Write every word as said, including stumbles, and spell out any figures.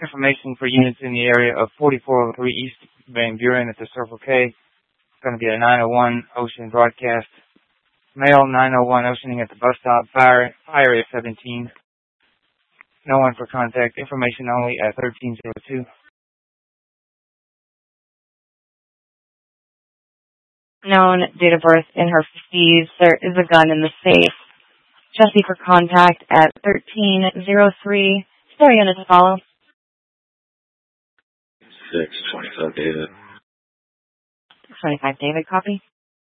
Information for units in the area of forty-four oh three East Van Buren at the Circle K. It's going to be a nine oh one Ocean broadcast. Mail nine oh one Oceaning at the bus stop. Fire, fire area seventeen. No one for contact. Information only at thirteen oh two. Known date of birth in her fifties. There is a gun in the safe. Jesse for contact at thirteen oh three. Story unit to follow. six twenty-five David. six twenty-five David, copy.